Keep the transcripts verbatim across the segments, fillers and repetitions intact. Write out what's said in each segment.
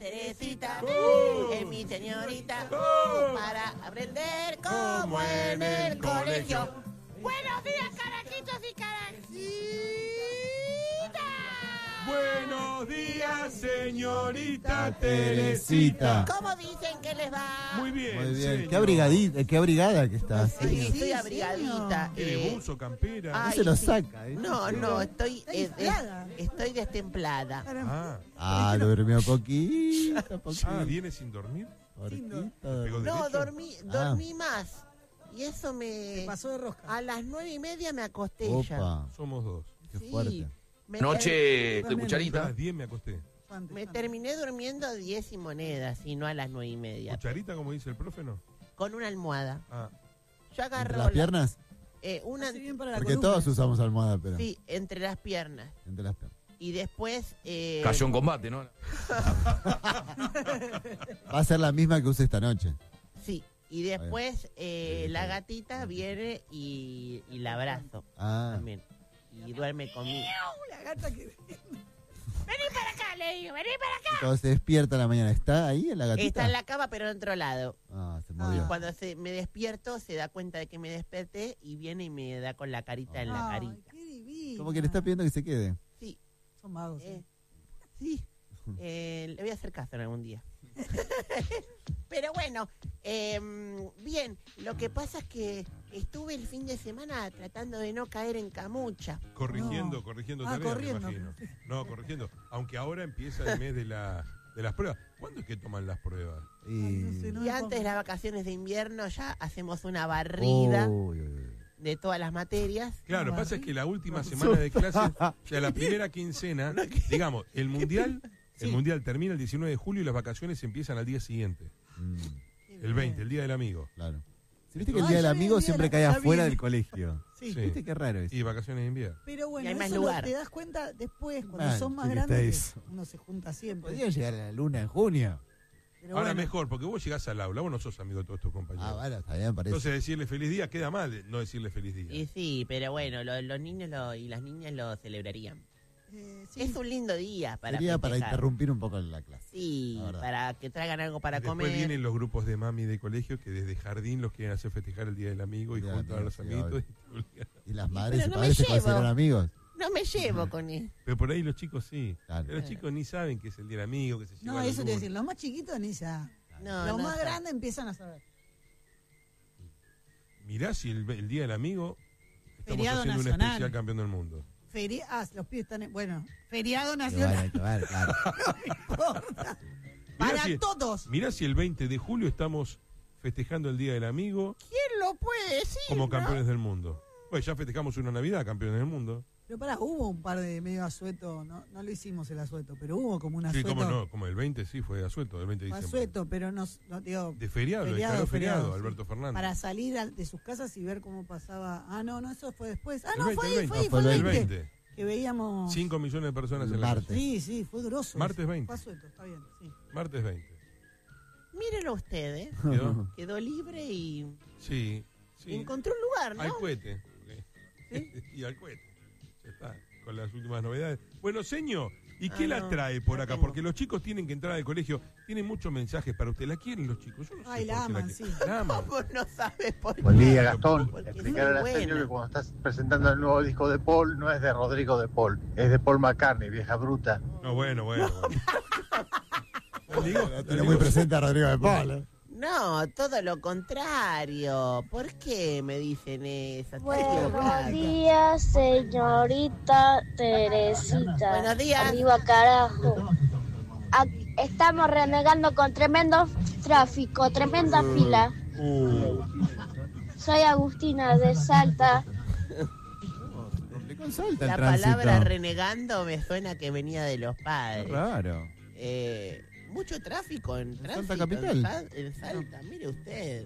Teresita, ¡Oh! es mi señorita, ¡Oh! para aprender como en el colegio. Buenos días, carajitos y carajitas. Buenos días, señorita Teresita. ¿Cómo dicen que les va? Muy bien, Muy bien. señor. Qué abrigadita, qué abrigada que está. Sí, Sí. estoy abrigadita. ¿Tiene eh, buzo, campera? No ay, se lo sí. saca. ¿eh? No, no, estoy, eh, inflada. des- estoy destemplada. Ah, Ah, durmió poquito, poquito. ah, ¿viene sin dormir? poquito. ¿Pegó No, derecho? dormí, Ah. dormí más. Y eso me... Pasó de rosca. A las nueve y media me acosté ya. Opa, Somos dos. qué Sí, fuerte. me Noche de También. Yo a cucharita. las diez me acosté. Antes, Me antes. terminé durmiendo a diez y monedas y no a las nueve y media. ¿Cucharita, como dice el profe, no? Con una almohada. Ah, Yo agarro ¿Entre las la- piernas? eh, una, Hace bien para la Porque columna. todos usamos almohada, pero sí, entre las piernas. entre las piernas. Y después... eh, Cayó en combate, ¿no? Va a ser la misma que use esta noche. Sí. Y después eh, Sí, la está gatita viene y, y la abrazo Ah, también. Y duerme conmigo. La gata que... Vení para acá, le digo, vení para acá. y cuando se despierta a la mañana, ¿está ahí en la gatita? Está en la cama, pero en otro lado. Ah, se Y movió. cuando se, me despierto, se da cuenta de que me desperté y viene y me da con la carita en la Ay, carita. qué divina. Como que le está pidiendo que se quede. Sí, Son magos. eh, ¿eh? sí. Eh, le voy a hacer caso en algún día. Pero bueno, eh, bien, lo que pasa es que estuve el fin de semana tratando de no caer en camucha. corrigiendo, No. corrigiendo Ah, tareas, corriendo. me imagino. No, corrigiendo. Aunque ahora empieza el mes de, la, de las pruebas. ¿Cuándo es que toman las pruebas? Y... no sé, no Y me antes de pongo. las vacaciones de invierno ya hacemos una barrida Uy, uy, uy. de todas las materias. Claro, lo No, que pasa es sí. que la última semana de clases, o sea, la primera quincena, digamos, el mundial, el Sí. mundial termina el diecinueve de julio y las vacaciones empiezan al día siguiente, Mm, el veinte, el día del amigo. claro. Si viste que el Ah, día del ya vi, amigo el día siempre de cae la- ya afuera vi. del colegio. Sí. Sí. ¿Viste qué raro es? Y vacaciones de invierno. Pero bueno, Y hay más eso lo- lugar. te das cuenta después, cuando Mal, son más sí que grandes, está que eso. uno se junta siempre. Podría llegar a la luna en junio. Pero Ahora bueno, mejor, porque vos llegás al aula, vos no sos amigo de todos tus compañeros. Ah, bueno, está bien, parece. Entonces decirle feliz día queda mal, no decirle feliz día. Y sí, pero bueno, lo- los niños lo- y las niñas lo celebrarían. eh, sí. Es un lindo día para Sería para festejar. interrumpir un poco la clase. Sí, la verdad. para que traigan algo para Y después comer. vienen los grupos de mami de colegio que desde jardín los quieren hacer festejar el día del amigo y Día del juntar a amigo, los sí, amiguitos. obvio. Y las Y madres pero y no me padres se llevo. consideran amigos. No me llevo con él. Pero por ahí los chicos sí. Claro. Pero los chicos ni saben que es el día del amigo, que se lleva No, la eso te luna. decir, los más chiquitos ni ya. No, los no más sabe. grandes empiezan a saber. Mirá si el, el día del amigo estamos Feriado haciendo un nacional. especial campeón del mundo. Feria ah, los pibes están en, bueno, feriado Que van nacional, a acabar, claro. no importa. Mirá Para si- todos. Mirá si el veinte de julio estamos festejando el día del amigo ¿Quién lo puede decir? como no? campeones del mundo. Bueno, ya festejamos una Navidad campeones del mundo. Pero pará, hubo un par de medio asueto, no, no lo hicimos el asueto, pero hubo como un Sí, asueto. cómo no, como el veinte sí fue asueto, el veinte de diciembre. asueto, pero no, no digo, De feriado, lo Feriado, declaró feriado, feriado, sí. Alberto Fernández. para salir al- de sus casas y ver cómo pasaba. Ah, no, no, eso fue después. Ah, El no, veinte, fue el ahí, veinte. fue ahí, No, fue el fue el veinte. veinte. Que veíamos. cinco millones de personas El en la martes. calle. Sí, sí, fue grosso. Martes eso. veinte. Fue asueto, está bien, sí. Martes veinte. Mírenlo usted, ¿eh? ¿Quedó? Quedó libre y Sí, sí. encontró un lugar, Al ¿no? cohete. y al cohete. Ya está, con las últimas novedades. Bueno, señor, ¿y qué Ah, la no, trae por la acá? tengo. Porque los chicos tienen que entrar al colegio. Tienen muchos mensajes para usted. ¿La quieren los chicos? Yo no sé Ay, la por qué aman, quieren. sí. La aman. ¿Cómo no sabes por qué? Buen día, Gastón. Porque es Explicar a la muy señora buena. que cuando estás presentando el nuevo disco de Paul, no es de Rodrigo de Paul, es de Paul McCartney, vieja bruta. No, bueno, bueno. bueno. No digo- no Tiene digo- muy presente a Rodrigo de Paul. ¿eh? No, todo lo contrario. ¿Por qué me dicen eso? Estoy Buenos equivocada. días, señorita Teresita. Buenos días. Arriba, carajo. Ac- Estamos renegando con tremendo tráfico, tremenda fila. Uh, Soy Agustina de Salta. Complicó el Salta el La tránsito. palabra renegando me suena que venía de los padres. Claro. Eh, mucho tráfico en Santa tránsito Capital. En, Sal- en Salta, mire usted.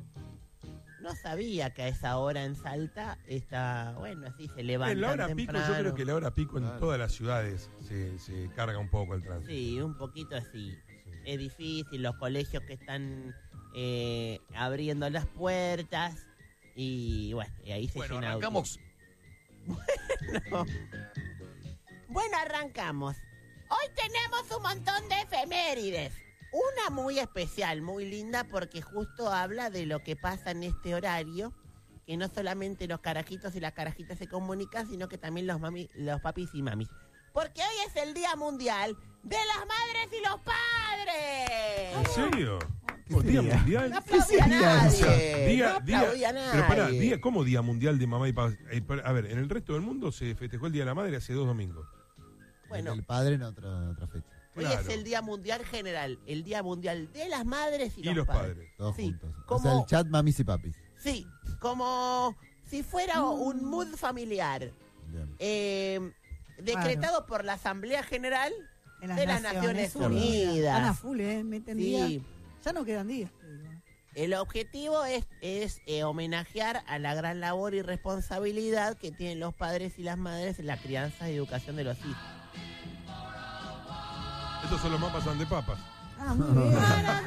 No sabía que a esa hora en Salta está, bueno, así se levanta en la hora pico, yo creo que la hora pico en Claro. todas las ciudades se, se carga un poco el tránsito. Sí, un poquito así. Es difícil, los colegios que están eh, abriendo las puertas y bueno, y ahí se Bueno, llena de arrancamos. autos. Bueno, arrancamos. Hoy tenemos un montón de efemérides. Una muy especial, muy linda, porque justo habla de lo que pasa en este horario, que no solamente los carajitos y las carajitas se comunican, sino que también los, mami, los papis y mamis. Porque hoy es el Día Mundial de las Madres y los Padres. ¿En serio? ¿Qué ¿O Día sería? Mundial? No aplaudí a sería nadie. eso? Día, no día, aplaudí a nadie. pero pará, día, ¿cómo Día Mundial de Mamá y Papá? Eh, para- a ver, en el resto del mundo se festejó el Día de la Madre hace dos domingos. Bueno, El padre en otra, en otra fecha. hoy Claro. es el Día Mundial General, el Día Mundial de las Madres y, Y los padres. Todos Sí, juntos. O como- sea, el chat mamis y papis. Sí, como si fuera un mood familiar. Bien. Eh, decretado por la Asamblea General En las de las Naciones Unidas. Están a full, ¿eh? Meten Sí. días. Ya no quedan días. te digo. El objetivo es, es eh, homenajear a la gran labor y responsabilidad que tienen los padres y las madres en la crianza y educación de los hijos. Estos son los mapas son de papas. Ah, muy bien.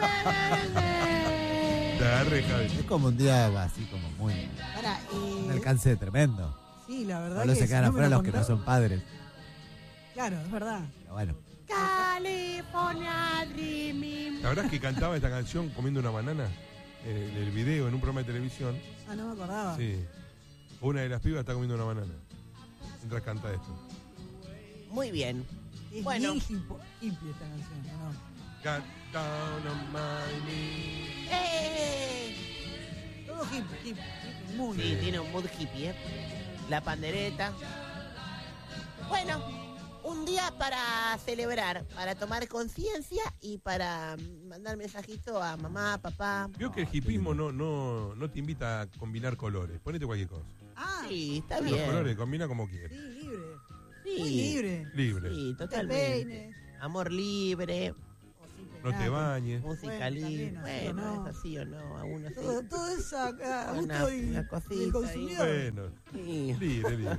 Te agarré, Javi. Es como un día así como muy... Pará, eh, Un alcance tremendo. sí, la verdad Solo que se si quedan no me afuera lo los que no contás- son padres. Claro, es verdad. Pero bueno. California Dreaming. ¿La verdad es que cantaba esta canción comiendo una banana? En el, el video, en un programa de televisión. Ah, no me acordaba. Sí. Una de las pibas está comiendo una banana. Mientras canta esto. Muy bien. Es Bueno. bien hip- hippie esta canción, ¿no? Got down on my knees. ¡Eh! Todo hippie, hippie, hippie, muy Sí, bien. tiene un mood hippie, ¿eh? La pandereta. Bueno, un día para celebrar, para tomar conciencia y para mandar mensajito a mamá, papá. Vio que el hipismo no, no, no te invita a combinar colores. Ponete cualquier cosa. Ah, Sí, está Los bien. colores combina como quieres. sí, libre. Sí. Muy libre. Libre. Sí, Te totalmente. peines, Amor libre, o sin No te peinarte. bañes. música Bueno, libre. también, así o Bueno, no. es así o no, a uno sí. Todo, todo eso acá, a Una- gusto y, una cosita y el ahí. consumidor. Bueno, Sí. libre, libre.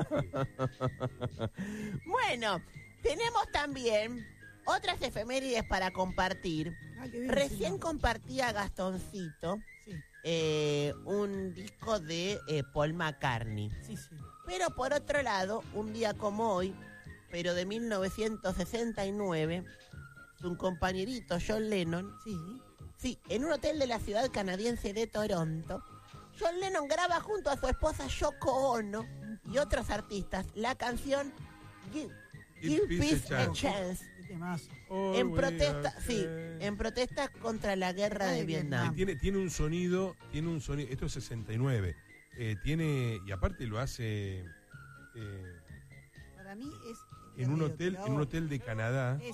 Bueno, tenemos también otras efemérides para compartir. Ah, qué bien, Recién señor. compartía Gastoncito Sí, eh, un disco de eh, Paul McCartney. sí, sí. Pero por otro lado, un día como hoy, pero de mil novecientos sesenta y nueve, un compañerito, John Lennon, Sí. sí, en un hotel de la ciudad canadiense de Toronto, John Lennon graba junto a su esposa Yoko Ono y otros artistas la canción Give, Give Peace a Chance. Qué temazo. En protesta, sí, en protesta contra la guerra de Ay, Y Vietnam. tiene, tiene un sonido, tiene un sonido, esto es sesenta y nueve, eh, tiene, y aparte lo hace eh, Para mí es... en un terrible, hotel, te lo en un hago. hotel de Canadá. Es-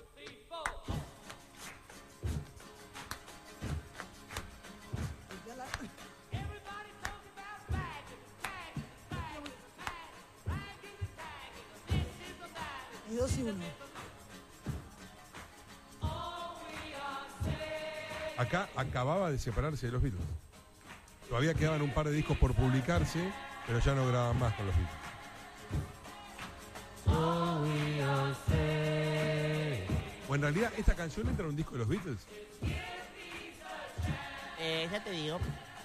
Es dos y uno. Acá acababa de separarse de los Beatles. Todavía quedaban un par de discos por publicarse, pero ya no grababan más con los Beatles. O en realidad, ¿esta canción entra en un disco de los Beatles? Eh, ya te digo.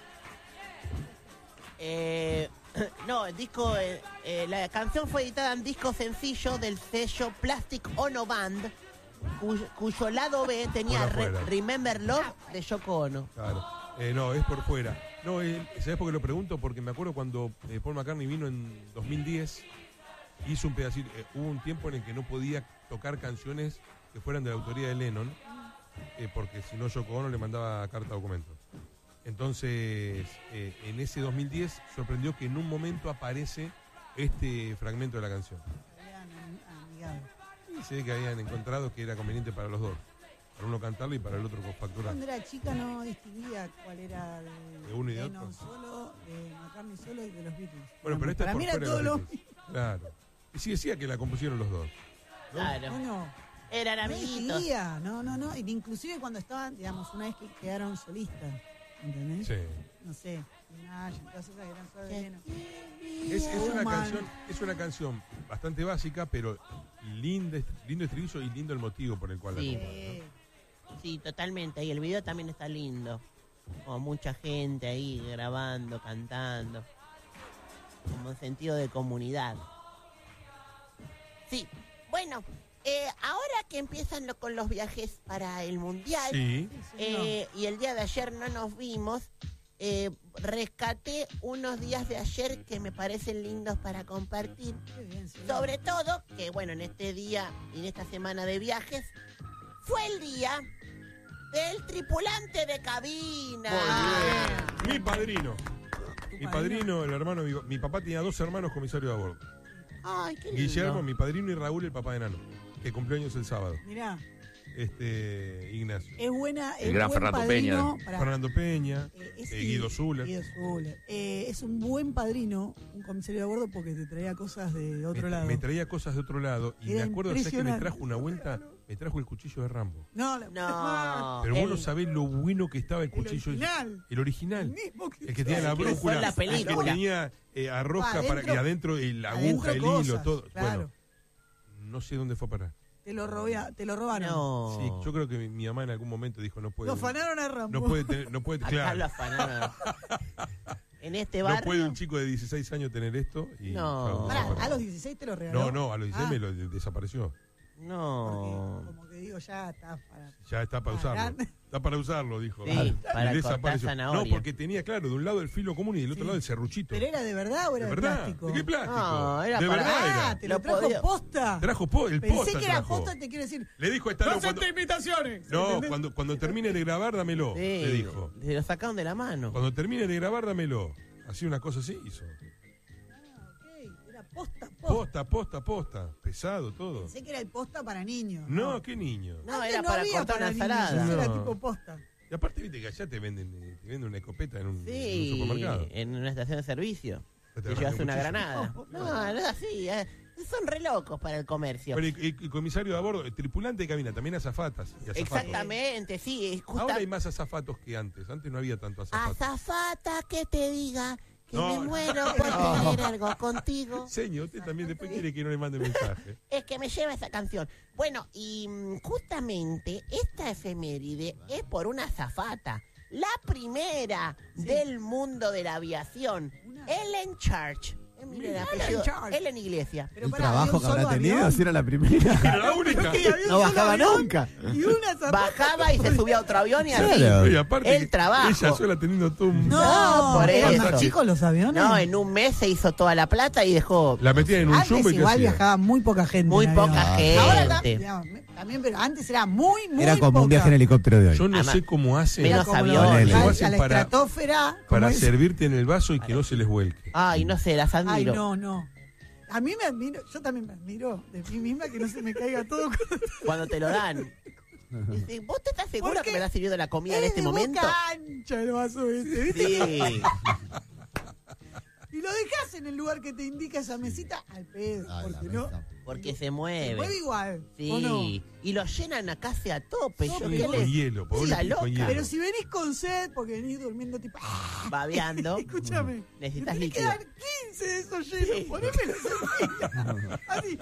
Eh, no, el disco, eh, eh, la canción fue editada en disco sencillo del sello Plastic Ono Band, cuyo, cuyo lado B tenía Por Re- afuera. Remember Love de Yoko Ono. Claro. Eh, no, es por fuera. No, eh, ¿sabes por qué lo pregunto? Porque me acuerdo cuando eh, Paul McCartney vino en dos mil diez, hizo un pedacito. eh, hubo un tiempo en el que no podía tocar canciones que fueran de la autoría de Lennon, eh, porque si no Yoko Ono le mandaba carta documentos. Entonces, eh, en ese dos mil diez sorprendió que en un momento aparece este fragmento de la canción. Habían amigado. Y se ve que habían encontrado que era conveniente para los dos. Para uno cantarlo y para el otro facturar. Cuando era chica no distinguía cuál era el De uno y de Lennon otro. solo, de McCartney solo y de los Beatles. Bueno, pero esta Para es por mí era fuera todo de lo los Beatles. Claro. Y sí decía que la compusieron los dos. ¿no? Claro. No, no. Eran No amiguitos. distinguía, no, no, no. Y inclusive cuando estaban, digamos, una vez que quedaron solistas, ¿entendés? Sí. No sé, Nash, todas esas que eran solo de Lennon. Es, es una Woman. canción, es una canción bastante básica, pero linda, lindo estribillo y lindo el motivo por el cual Sí. la compone, Eh, Sí, totalmente. Y el video también está lindo. Como mucha gente ahí grabando, cantando. Como sentido de comunidad. Sí. Bueno, eh, ahora que empiezan lo- con los viajes para el Mundial, Sí. eh, y el día de ayer no nos vimos, eh, rescaté unos días de ayer que me parecen lindos para compartir. Qué bien, sí. Sobre todo, que bueno, en este día y en esta semana de viajes, fue el día del tripulante de cabina. Muy bien. Mi padrino. Mi padrino, el hermano, mi, mi papá tenía dos hermanos comisarios de a bordo. Ay, qué lindo. Guillermo, mi padrino, y Raúl, el papá de Nano, que cumplió años el sábado. Mirá, Este, Ignacio. es buena. El es gran buen Fernando padrino Peña. para- Fernando Peña, eh, es- eh, Guido Zuller. Guido Zuller. Eh, es un buen padrino, un comisario de a bordo, porque te traía cosas de otro me, lado. me traía cosas de otro lado y Era me acuerdo, ¿sabes que me impresionante. trajo una vuelta? Me trajo el cuchillo de Rambo. No, la- No. Pero vos el- no sabés lo bueno que estaba el el cuchillo. original. El original. El mismo que El que tenía la que usó brújula. en la el película. que tenía eh, a rosca Ah, para adentro- y adentro eh, la adentro aguja, el cosas, hilo, todo. claro. Bueno, no sé dónde fue a parar. Te lo, robia- te lo robaron. No. Sí, yo creo que mi, mi mamá en algún momento dijo no puede. Lo afanaron a Rambo. No puede tener, no puede, Acá claro, lo afanaron. En este no barrio. puede un chico de dieciséis años tener esto y No. Pará, fue a a los dieciséis te lo regaló. No, no, a los dieciséis Ah, me lo de- desapareció. No. porque como que digo, ya está. Para... Ya está para Ah, usarlo. grande. Está para usarlo, dijo. Sí, Y para desapareció. cortar zanahoria. No, porque tenía, claro, de un lado el filo común y del otro Sí. lado el serruchito. ¿Pero era de verdad o era ¿De de, verdad? plástico? ¿De qué plástico? No, era de para- verdad Ah, era. te lo Lo trajo podía- posta. Trajo po- el Pensé posta que era trajo. posta, te quiero decir. Le dijo esta ¡No cuando, acepte imitaciones! no, ¿entendés? cuando, cuando termine de grabar, dámelo. Sí, Le dijo. Se lo sacaron de la mano. Cuando termine de grabar, dámelo. Así una cosa así hizo. Ah, ok, era posta, posta. Posta, posta, posta. Pesado todo. Pensé que era el posta para niños. No, qué niño. No, Antes era no para había cortar una niños, ensalada. Era No. tipo posta. Y aparte, viste que allá te venden, eh, te venden una escopeta en un, en Sí, un supermercado. en una estación de servicio. Te Te agarran llevas un una cuchillo. granada. No, no es así. eh. Son re locos para el comercio. Pero y, y- y comisario de a bordo, el tripulante de cabina, también azafatas y azafatos. Exactamente, sí. es justa- Ahora hay más azafatos que antes. Antes no había tanto azafatos. Azafata que te diga que No. me muero por No. tener algo contigo. Señor, usted también después quiere que no le mande mensaje. Es que me lleva esa canción. Bueno, y mm, justamente esta efeméride es por una azafata. La primera del mundo de la aviación. Una- Ellen Church. Eh, mire el Ellen apellido, Church. Ellen Iglesias. Pero El pará, había trabajo un que habrá solo tenido avión. si era la primera. Era la única. Sí, había un No solo bajaba avión nunca. Y una zapata. Bajaba y se subía a otro avión y así. Claro. Y aparte, El trabajo. ella sola teniendo todo un... No, No, por ¿eran eso. más chicos los aviones? No, en un mes se hizo toda la plata y dejó La metían en un Antes jumbo y ¿qué igual hacía? viajaba muy poca gente. muy en avión. poca Ah, gente. Ahora tam- digamos, me- también, pero antes era muy, muy Era como poca. un viaje en helicóptero de hoy. Yo no Además, sé cómo hacen menos Era como aviones. lo- Ponele. a- Lo a hacen la para- estratosfera. para como es- servirte en el vaso y que no se les vuelque. Ay, no sé, las Ay, admiro. no, no. A mí me admiro, yo también me admiro de mí misma que no se me caiga todo. Cuando te lo dan. Dice, ¿vos te estás seguro Porque que me estás sirviendo la comida en Es este de momento? boca ancha el vaso ese, ¿viste? Sí. Y lo dejas en el lugar que te indica esa mesita al pedo, Ay, la porque no. mesa. Porque se Se mueve. mueve igual. Sí. ¿O no? Y lo llenan a casi a tope. Yo Tope. qué Con les hielo, por la con loca. hielo. Pero si venís con sed, porque venís durmiendo tipo. ¡ah! babeando. Escúchame. Necesitas me tenés que líquido. dar quince de esos hielos. Sí. Ponémelo en Así.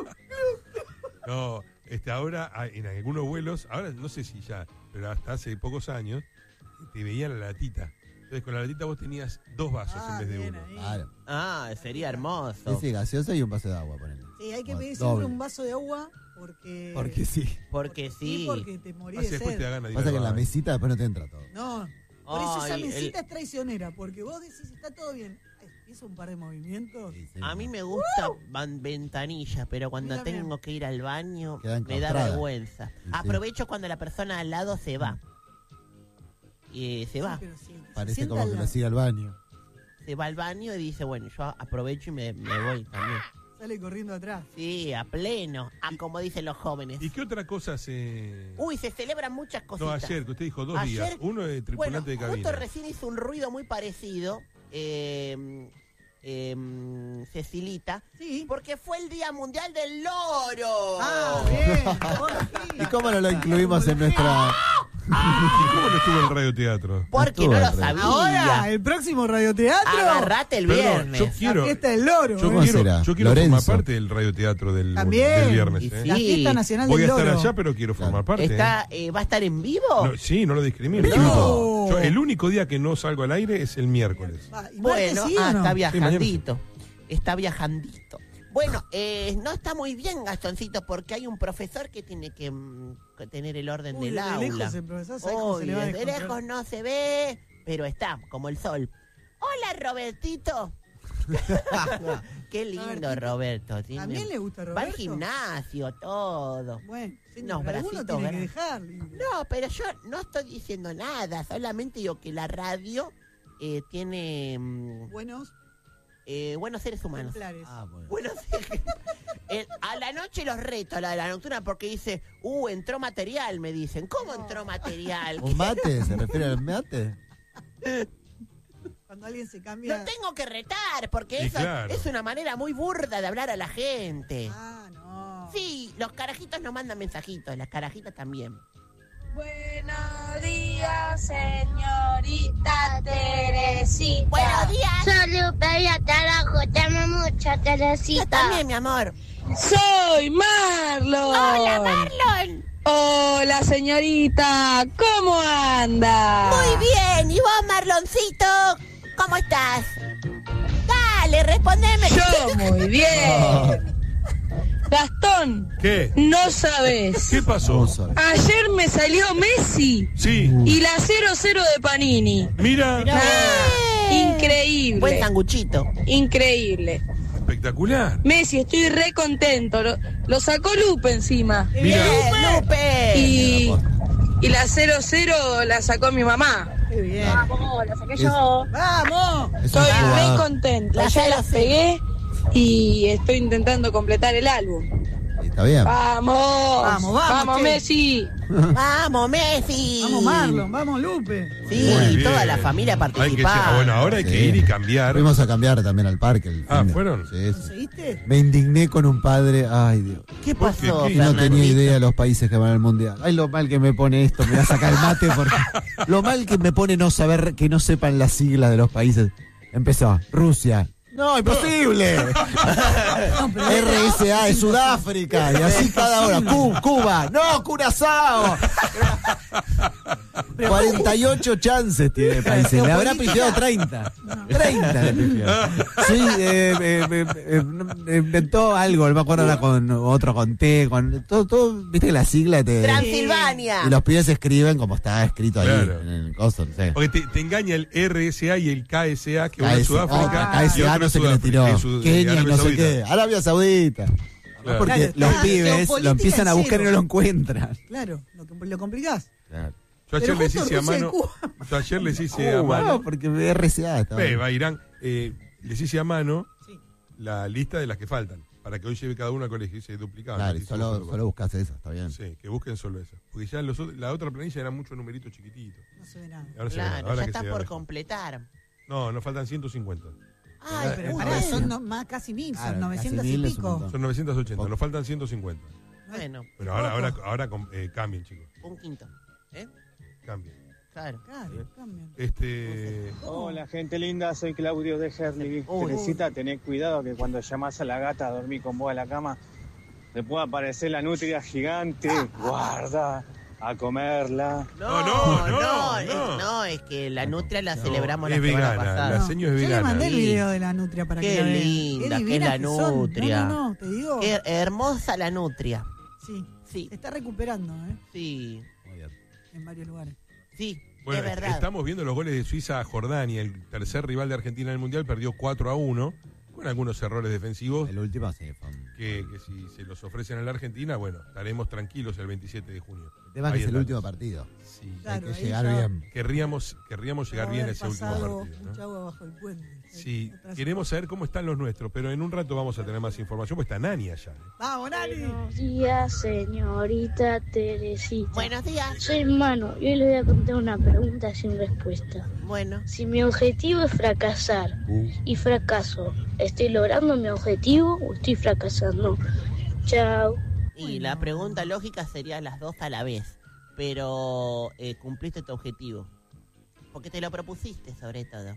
No, este, ahora hay- en algunos vuelos, ahora no sé si ya, pero hasta hace pocos años, te veían la latita. Entonces con la latita vos tenías dos vasos Ah, en vez de bien uno. ahí. Claro. Ah, sería hermoso. Ese gaseosa y un vaso de agua, ponele. Sí, hay que Como pedir siempre doble. un vaso de agua porque. Porque sí. Porque sí. porque te morís Así de después te da sed. ganas de ir Pasa al que en la baño. mesita después no te entra todo. No. Por eso esa Ay, el- mesita es traicionera, porque vos decís, está todo bien. Empieza un par de movimientos. Sí, sí, A no. mí me gusta van ventanillas, pero cuando Mira, mira. tengo que ir al baño Queda me da enclaustrada. vergüenza. Sí, sí. Aprovecho cuando la persona al lado se va. Y se va. Sí, pero sí, se Parece sienta como al que lo lado. sigue al baño. Se va al baño y dice, bueno, yo aprovecho y me, me voy también. Sale corriendo atrás. Sí, a pleno, a como dicen los jóvenes. ¿Y qué otra cosa se...? Uy, se celebran muchas No, cositas. ayer, que usted dijo dos Ayer, días. Uno de tripulante Bueno, de cabina. justo recién hizo un ruido muy parecido, eh, eh, Cecilita, Sí. porque fue el Día Mundial del Loro. Ah, bien. por fin. ¿Y cómo no lo incluimos en nuestra...? ¿Y cómo no estuvo en radioteatro? Porque Estuvo no lo el rey. sabía. Ahora, el próximo radioteatro. Agarrate el Perdón, viernes. yo quiero- La fiesta del loro. Yo ¿Cómo ¿eh? quiero, será? yo quiero Lorenzo. formar parte del radioteatro del, También. del viernes. Y ¿eh? sí. La fiesta nacional Voy a del estar loro. allá, pero quiero formar parte. Está, eh, ¿Va a estar en vivo? No, sí, no lo discrimino. No. Yo, el único día que no salgo al aire es el miércoles. Va, ¿y Bueno, martes sí o ah, no? está mañana sí. viajandito. Está viajandito. Bueno, eh, no está muy bien, Gastoncito, porque hay un profesor que tiene que, mm, que tener el orden Uy, del de aula. lejos el profesor, ¿sabes cómo se Uy, le va a desde descontrolar? lejos no se ve, pero está, como el sol. Hola, Robertito. Qué lindo, Roberto. Tiene- ¿También le gusta a Va al Roberto? gimnasio, todo. Bueno, sí, Unos pero alguno bracitos tiene que grandes. dejar. libre. No, pero yo no estoy diciendo nada, solamente digo que la radio eh, tiene mm, Buenos eh, buenos seres humanos. ejemplares. Ah, bueno. Bueno, sí. Eh, a la noche los reto, a la de la nocturna, porque dice, uh, entró material, me dicen. ¿Cómo entró material? ¿Un mate? ¿Se refiere al mate? Cuando alguien se cambia. Lo tengo que retar, porque Y eso claro. es una manera muy burda de hablar a la gente. Ah, no. Sí, los carajitos no mandan mensajitos, las carajitas también. Buenos días, señorita Teresita. Buenos días. Solo pedía trabajo, te amo mucho, Yo Teresita. también, mi amor. Soy Marlon. Hola, Marlon. Hola, señorita. ¿Cómo anda? Muy bien. ¿Y vos, Marloncito? ¿Cómo estás? Dale, respondeme. Yo muy bien. Gastón, ¿Qué? no sabes. ¿Qué pasó? Vamos a ver. Ayer me salió Messi Sí. y la cero cero de Panini. Mira. Ah, increíble. Buen sanguchito. Increíble. Espectacular. Messi, estoy re contento. Lo, lo sacó Lupe encima. Mira. Bien, Lupe. Y, y la cero cero la sacó mi mamá. Qué bien. Vamos, la saqué Es- yo. ¡Vamos! Es un Estoy re jugador. contenta. La Ya cero las cero. pegué y estoy intentando completar el álbum. Está bien. Vamos. Vamos, vamos, che. Messi. Vamos, Messi. Vamos, Marlon, vamos, Lupe. Sí, Muy bien. toda la familia Hay que, participando. bueno, ahora hay que Sí. ir y cambiar. Fuimos a cambiar también al parque. el Ah, fin de- ¿fueron? Sí, sí. ¿Conseguiste? Me indigné con un padre. Ay, Dios. ¿Qué ¿Por qué? pasó, ¿Qué? Y no tenía Fernandito? idea de los países que van al mundial. Ay, lo mal que me pone esto, me va a sacar el mate porque lo mal que me pone no saber que no sepan las siglas de los países. Empezó Rusia. No, imposible. R S A es Sudáfrica y así cada hora. Cu- Cuba. No, Curazao. cuarenta y ocho chances tiene países. Le habrá pifiado treinta. treinta le pifió. Sí, eh, eh, eh, eh, eh, inventó algo, no me acuerdo ahora con otro con T, con todo, todo, viste que la sigla te... Transilvania. Y los pibes escriben como está escrito ahí Claro. en el coso, no sé. Porque te, te engaña el R S A y el K S A, que uno K es S A, Sudáfrica. K S A y otro no es sé qué le Sudáfrica, tiró. es Sud- Kenia y Arabia no sé Saudita. qué. Arabia Saudita. Claro. Porque Claro, los está pibes geopolítica lo empiezan a en buscar y no cero. lo encuentran. Claro, lo, lo complicás. Claro. Yo ayer Pero les justo hice a Rusia y mano. Cuba. Yo ayer les hice a Uh, mano. no, porque R S A está. Ve, va Irán. Eh, les hice a mano Sí. la lista de las que faltan. Para que hoy lleve cada uno al colegio y se duplicaba. Claro, Las y que hicimos solo, por- solo buscas eso, está bien. Sí, que busquen solo eso. Porque ya los, otros- la otra planilla eran muchos numeritos chiquititos. No se ve nada. Ahora se ve, Claro, ahora ya que está se ve por mejor. completar. No, nos faltan ciento cincuenta. Ay, Pero Eh, pará, eh, son no- más casi mil, son Claro, novecientos casi y mil es un pico. montón. Son novecientos ochenta, Poco. nos faltan ciento cincuenta. bueno, Pero ahora, ahora, Poco. ahora com- eh, cambien, chicos. un quinto. ¿Eh? Cambien. Claro. Claro, cambian. Este. Hola gente linda, soy Claudio de Herley. Uy. Teresita, tenés cuidado que cuando llamás a la gata a dormir con vos a la cama, te puede aparecer la nutria gigante. Guarda, a comerla. No, no, no, no, es, no. no, es que la nutria la No, celebramos es la semana vegana, pasada. la seño es Yo le vegana. mandé el Sí. video de la nutria para Qué que la vean. linda que divinas es la son. nutria. No, no, no, te digo. Qué hermosa la nutria. Sí, Sí, se está recuperando, ¿eh? sí, Muy bien. En varios lugares. sí, Bueno, es verdad. estamos viendo los goles de Suiza a Jordania. El tercer rival de Argentina en el Mundial perdió cuatro a uno, con algunos errores defensivos. El último sí, fue un- Que, que si se los ofrecen a la Argentina, bueno, estaremos tranquilos el veintisiete de junio. El tema es Ahí que es el está. último partido. Sí. Claro, Hay que ahí llegar ya bien. Querríamos, querríamos llegar va a bien a haber ese último pasado partido. ¿no? mucha agua bajo el puente. Sí, Atrás. queremos saber cómo están los nuestros, pero en un rato vamos a tener más información, pues está Nani allá. ¿eh? ¡Vamos, Nani! Buenos días, señorita Teresita. Buenos días. Soy Manu y hoy le voy a contar una pregunta sin respuesta. Bueno, Si mi objetivo es fracasar Uh, y fracaso, ¿estoy logrando mi objetivo o estoy fracasando? Chao. y la pregunta lógica sería las dos a la vez, pero eh, cumpliste tu objetivo. Porque te lo propusiste, sobre todo.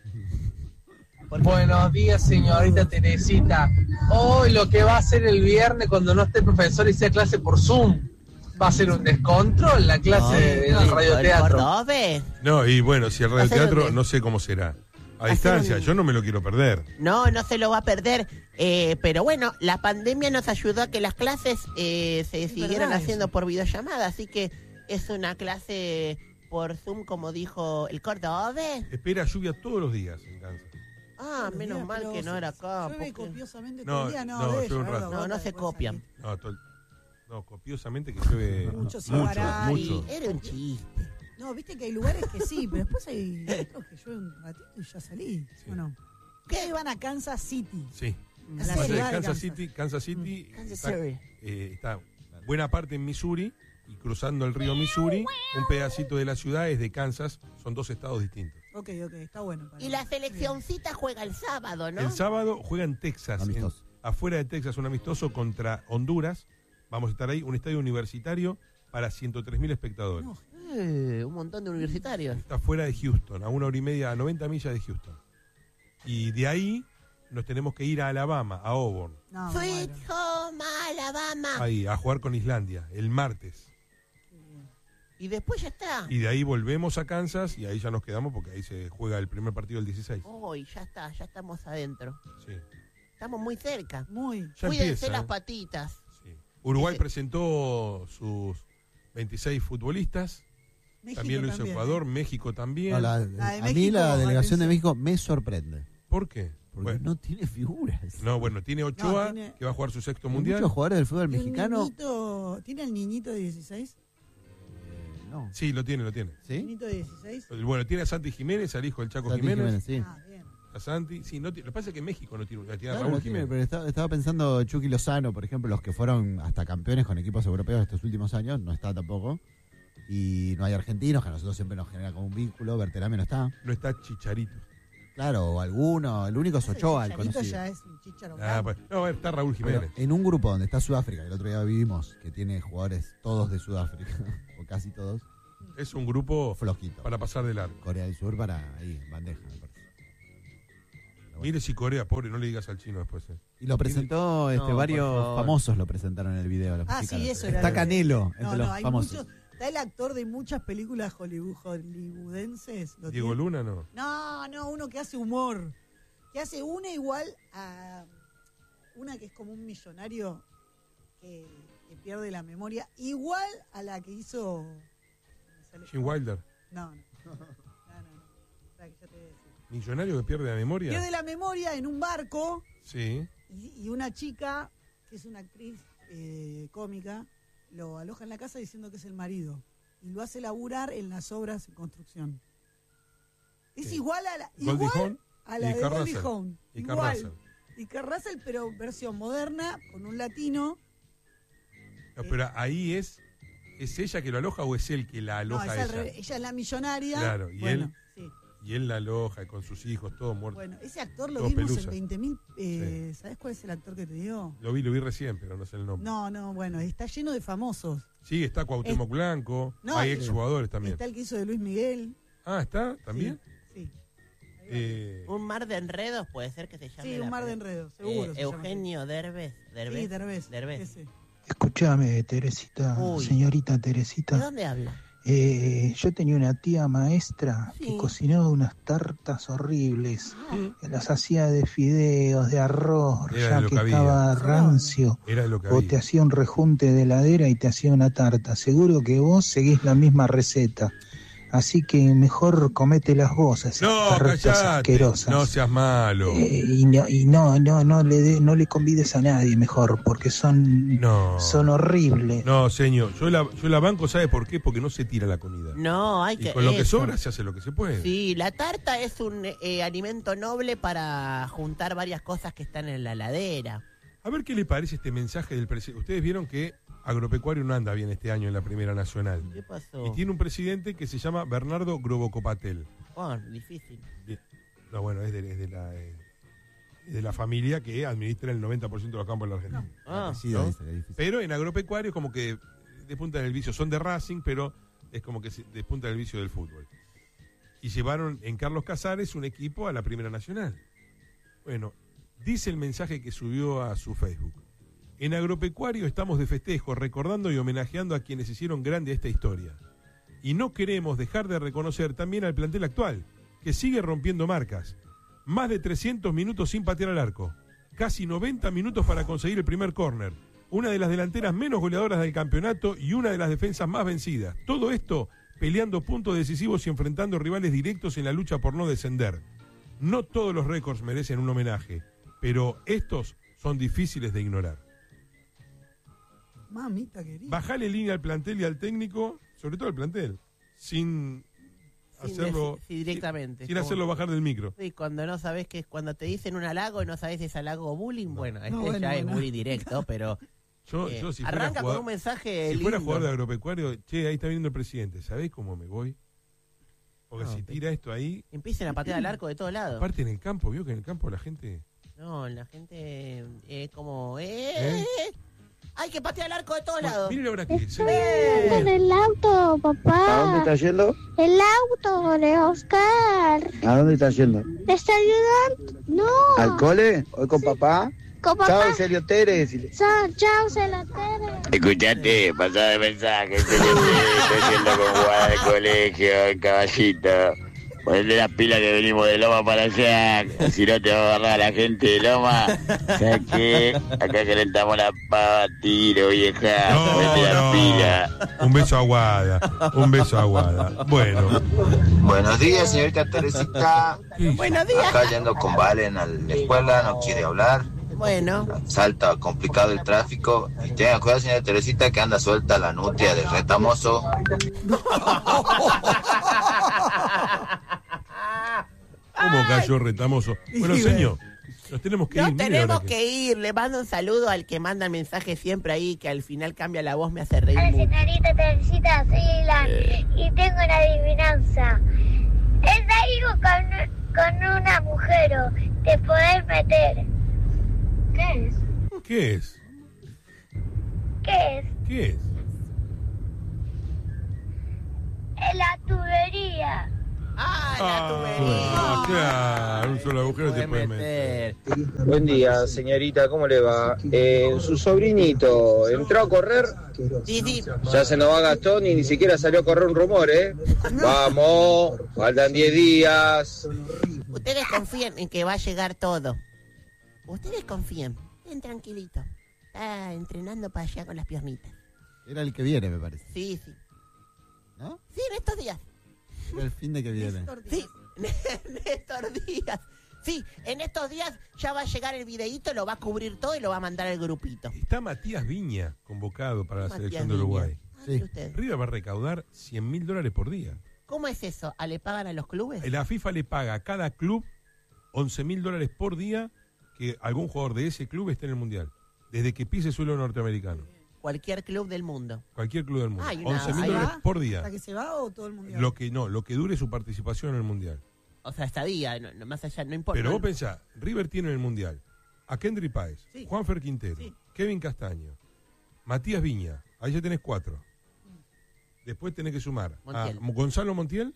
Porque- Buenos días, señorita Teresita. Hoy lo que va a hacer el viernes cuando no esté el profesor y sea clase por Zoom, va a ser un descontrol la clase No, de- no, del ¿el radioteatro. cordobés? No, y bueno, si el Va a ser radioteatro un- no sé cómo será, A distancia, un- yo no me lo quiero perder. No, no se lo va a perder. Eh, pero bueno, la pandemia nos ayudó a que las clases eh, se Es siguieran verdad haciendo eso. por videollamada. Así que es una clase por Zoom, como dijo el Cordobés. Espera lluvia todos los días en Kansas. Ah, Los menos días, mal pero que no se- era acá. Llueve porque- copiosamente No, todo el día, no, no, debe llueve un llover rato. dos No, no gotas, se después copian. salir. No, to- no, copiosamente que llueve Mucho, mucho, sí, mucho, Guaray. mucho. Era un chiste. No, viste que hay lugares que sí, pero después hay otros que llueve un ratito y ya salí. Sí. ¿O no? ¿Qué van a Kansas City? Sí. A la Pasa que ciudad de Kansas Kansas. City, Kansas City Kansas está, City. eh, está buena parte en Missouri y cruzando el río Missouri, un pedacito de la ciudad es de Kansas, son dos estados distintos. Ok, ok, está bueno. para Y mí. la seleccioncita juega el sábado, ¿no? El sábado juega en Texas, en- Amistoso. afuera de Texas, un amistoso contra Honduras. Vamos a estar ahí, un estadio universitario para ciento tres mil espectadores. No, Eh, un montón de universitarios. Está fuera de Houston, a una hora y media, a noventa millas de Houston. Y de ahí nos tenemos que ir a Alabama, a Auburn, no, Sweet bueno. Home Alabama. ahí, a jugar con Islandia, el martes. Y después ya está. Y de ahí volvemos a Kansas y ahí ya nos quedamos porque ahí se juega el primer partido del dieciséis. Uy, ya está, ya estamos adentro. Sí, Estamos muy cerca. Muy. ya Cuídense empieza. las ¿eh? patitas. Sí. Uruguay Ese- presentó sus veintiséis futbolistas. México También lo hizo también, Ecuador, ¿eh? México también. No, la- La de a mí México, la delegación de Valencia. México me sorprende. ¿Por qué? Porque Bueno, no tiene figuras. no, bueno, tiene Ochoa, No, tiene- que va a jugar su sexto Hay mundial. muchos jugadores del fútbol ¿Tiene un mexicano. niñito- ¿Tiene el niñito de dieciséis? Eh, no. Sí, lo tiene, lo tiene. ¿Sí? ¿Niñito de dieciséis? Bueno, tiene a Santi Jiménez, al hijo del Chaco Santi Jiménez. Jiménez, sí. Ah, bien. A Santi, sí, no tiene- lo que pasa es que México no tiene, tiene a Claro, Raúl no tiene, Jiménez. pero estaba, estaba pensando Chucky Lozano, por ejemplo, los que fueron hasta campeones con equipos europeos estos últimos años, no está tampoco. Y no hay argentinos, que a nosotros siempre nos genera como un vínculo. Berterame no está. No está Chicharito. Claro, o alguno. El único es Ochoa, el Chicharito conocido. ya es un chicharo. Ah, pues, no, está Raúl Pero Jiménez. en un grupo donde está Sudáfrica, que el otro día vivimos, que tiene jugadores todos de Sudáfrica, o casi todos, Es un grupo flojito. para pasar del arco. Corea del Sur para ahí, bandeja, me parece. Pero bueno. Mire si Corea, pobre, no le digas al chino después. eh. Y lo presentó, este, No, por varios favor. famosos lo presentaron en el video. los Ah, mexicanos. sí, eso era Está lo que- Canelo entre No, los no, hay famosos. muchos. Está el actor de muchas películas hollywood, hollywoodenses. ¿lo Diego tiene? Luna, no. No, no, uno que hace humor. Que hace una igual a. Una que es como un millonario que, que pierde la memoria. Igual a la que hizo. me sale- Jim Wilder. No, no. No, no, no. Espera que ya te voy a decir. Millonario que pierde la memoria. Pierde la memoria en un barco Sí. y, y una chica, que es una actriz eh, cómica, lo aloja en la casa diciendo que es el marido. Y lo hace laburar en las obras de construcción. Es Sí. igual a la, Goldie igual Hawn a la y de Carl Goldie Russell. Hawn. Y Carl Igual. Russell. Y Carl Russell, pero versión moderna, con un latino. No, pero ahí es. ¿Es ella que lo aloja o es él que la No, aloja es a al ella? revés. Ella es la millonaria. Claro, y bueno, él- sí. Y él la aloja con sus hijos, todo muerto. Bueno, ese actor lo Todos vimos pelusas. en veinte mil. Eh, ¿Sabes cuál es el actor que te digo? Lo vi, lo vi recién, pero no sé el nombre. No, no, bueno, está lleno de famosos. Sí, está Cuauhtémoc Blanco. No, hay y- exjugadores también. Está el que hizo de Luis Miguel. Ah, ¿está? ¿También? Sí. Eh, Un mar de enredos puede ser que se llame. Sí, la un mar de película. enredos, seguro. Eh, se llama Eugenio Derbez. así. Derbez. Sí, Derbez. Derbez. ese. Escúchame, Teresita, Uy. señorita ¿De Teresita. dónde habla? Eh, yo tenía una tía maestra Sí. que cocinaba unas tartas horribles. Ah. Que las hacía de fideos, de arroz, Era de ya lo que que había. estaba rancio. era lo que O te había. hacía un rejunte de heladera y te hacía una tarta. Seguro que vos seguís la misma receta. Así que mejor comételas vos, esas No, tartas callate. asquerosas. No seas malo. Eh, y no, y no, no, no le de- no le convides a nadie mejor, porque son, No. son horribles. No, señor. Yo la, yo la banco, ¿sabe por qué? Porque no se tira la comida. No, hay Y que. con lo que eso. sobra se hace lo que se puede. Sí, la tarta es un eh, alimento noble para juntar varias cosas que están en la heladera. A ver qué le parece este mensaje del presidente. Ustedes vieron que Agropecuario no anda bien este año en la Primera Nacional. ¿Qué pasó? Y tiene un presidente que se llama Bernardo Grobocopatel. Oh, difícil. Bien. No, bueno, es de, es de la, eh, es de la familia que administra el noventa por ciento de los campos de la Argentina. Ah, Sí, ¿no? dice que es difícil. Pero en Agropecuario como que despuntan el vicio. Son de Racing, pero es como que se despuntan el vicio del fútbol. Y llevaron en Carlos Casares un equipo a la Primera Nacional. Bueno, dice el mensaje que subió a su Facebook. En Agropecuario estamos de festejo, recordando y homenajeando a quienes hicieron grande esta historia. Y no queremos dejar de reconocer también al plantel actual, que sigue rompiendo marcas. más de trescientos minutos sin patear al arco, casi noventa minutos para conseguir el primer córner, una de las delanteras menos goleadoras del campeonato y una de las defensas más vencidas. Todo esto peleando puntos decisivos y enfrentando rivales directos en la lucha por no descender. No todos los récords merecen un homenaje, pero estos son difíciles de ignorar. Mamita querida. Bajale línea al plantel y al técnico, sobre todo al plantel, sin, Sin hacerlo deci- sí, directamente. sin Como- hacerlo bajar del micro. Sí, cuando no sabes que es cuando te dicen un halago y no sabes si es halago o bullying, bueno, este No, bueno, ya es bueno. bullying directo, pero Yo, eh, yo si fuera arranca jugador, con un mensaje si fuera lindo. jugador de agropecuario, che, ahí está viniendo el presidente, ¿sabés cómo me voy? Porque No, si te- tira esto ahí, Empiecen a patear al arco de todos lados. aparte en el campo, vio que en el campo la gente... No, la gente es como... Eh, ¿Eh? Hay que patear al arco de todos Bueno, lados. miren ahora que se En el auto, papá. ¿A dónde está yendo? El auto de Oscar. ¿A dónde está yendo? ¿Le está ayudando? No. ¿Al cole? ¿Hoy con papá? Con papá. Chao, Celio Tere. decile. Chao, chao, celotere. Escuchate, pasá de mensaje, se le estoy yendo con Guada al colegio, el caballito. Ponle las pilas que venimos de Loma para allá, si no te va a agarrar la gente de Loma. ¿Sabes qué? Acá calentamos la pava, tiro, vieja. No, Ponete las no. pilas. Un beso a Guada, un beso a Guada. Bueno, Buenos días, señorita Teresita. Buenos días. Acá yendo con Valen a la escuela, no quiere hablar. Bueno, Salta, complicado el tráfico. Y tenga cuidado, señorita Teresita, que anda suelta la nutria del retamoso. ¿cómo cayó retamoso? Bueno, señor, nos tenemos que no ir. mire tenemos ahora que ir. Le mando un saludo al que manda mensaje siempre ahí, que al final cambia la voz, me hace reír Hola, mucho. señorita Teresita, soy Ilan y tengo una adivinanza. Está hijo con, con un agujero. Te podés meter. ¿Qué es? ¿Qué es? ¿Qué es? ¿Qué es? Es la tubería. ¡Ah, la Ah, tubería! claro, un solo agujero te puede meter. Buen día, señorita, ¿cómo le va? Eh, su sobrinito entró a correr, Sí, sí. ya se nos va Gastón y ni siquiera salió a correr un rumor, ¿eh? Vamos, faltan diez días. Ustedes confíen en que va a llegar todo. Ustedes confíen. Estén tranquilitos. Está entrenando para allá con las piernitas. Era el que viene, me parece. Sí, sí. ¿No? Sí, en estos días. Era el fin de que viene. Sí, en estos días. Sí, en estos días ya va a llegar el videíto, lo va a cubrir todo y lo va a mandar al grupito. Está Matías Viña convocado para la Matías selección de Viña. Uruguay. Ah, mire usted. River va a recaudar cien mil dólares por día. ¿Cómo es eso? ¿A le pagan a los clubes? La FIFA le paga a cada club once mil dólares por día que algún jugador de ese club esté en el Mundial. Desde que pise suelo norteamericano. Cualquier club del mundo. Cualquier club del mundo. Ay, una- once mil ahí dólares va. por día. ¿Hasta que se va o todo el mundial? Lo que no, lo que dure su participación en el Mundial. O sea, estadía, no, no, más allá, no importa. Pero no- vos pensás, River tiene en el Mundial a Kendry Páez, Sí. Juanfer Quintero, Sí. Kevin Castaño, Matías Viña, ahí ya tenés cuatro. Después tenés que sumar Montiel. a Gonzalo Montiel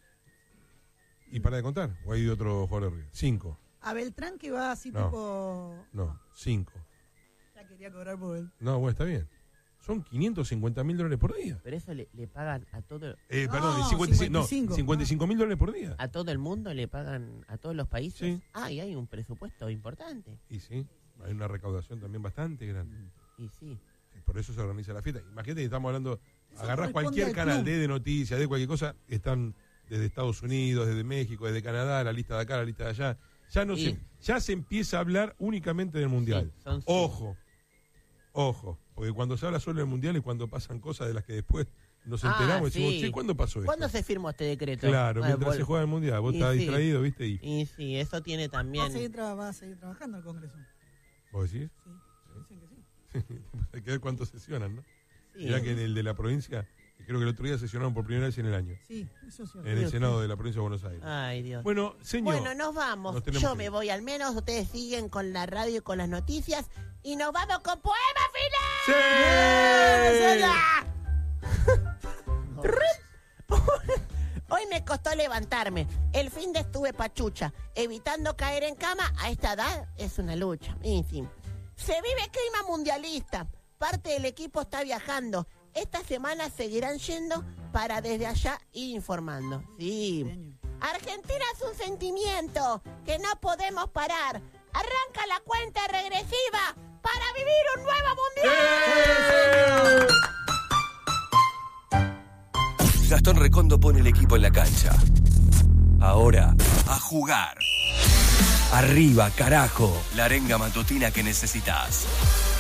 y para de contar, o hay otro jugador de River. Cinco, A Beltrán que va así No. tipo... no, cinco. Ya quería cobrar por él. No, bueno, está bien. Son quinientos cincuenta mil dólares por día. Pero eso le, le pagan a todo Eh, No, perdón, cincuenta y cinco, no, cincuenta y cinco. cincuenta y cinco mil dólares por día. a todo el mundo, le pagan a todos los países. Sí. Ah, y hay un presupuesto importante. Y sí, hay una recaudación también bastante grande. Y sí. Por eso se organiza la fiesta. Imagínate que estamos hablando, Eso agarrás corresponde cualquier al canal club. de, de noticias, de cualquier cosa, están desde Estados Unidos, desde México, desde Canadá, la lista de acá, la lista de allá. Ya no Sí. se, ya se empieza a hablar únicamente del Mundial. Sí, son- Ojo, ojo, porque cuando se habla solo del Mundial es cuando pasan cosas de las que después nos Ah, enteramos y decimos, sí. che, ¿cuándo pasó esto? ¿Cuándo se firmó este decreto? Claro, Ah, mientras vol- se juega el Mundial, vos Y estás sí. distraído, ¿viste? Y Y sí, eso tiene Va a, también... seguir tra- va a seguir trabajando el Congreso. vos decís, Sí, dicen que sí. hay que ver cuántos sesionan, ¿no? Sí. Mirá que en el de la provincia, que creo que el otro día sesionaron por primera vez en el año, Sí, eso sí. en el Senado de la provincia de Buenos Aires. Ay, Dios. Bueno, señor. Bueno, nos vamos. Nos tenemos Yo que me ir. voy al menos, ustedes siguen con la radio y con las noticias. Y nos vamos con Poema Final. Hoy me costó levantarme. El fin de estuve pachucha. Evitando caer en cama a esta edad es una lucha. En fin. Se vive clima mundialista. Parte del equipo está viajando. Esta semana seguirán yendo para desde allá ir informando. Sí. Argentina es un sentimiento que no podemos parar. Arranca la cuenta regresiva para vivir un nuevo mundial. Gastón Recondo pone el equipo en la cancha. Ahora, a jugar. Arriba, carajo, la arenga matutina que necesitas.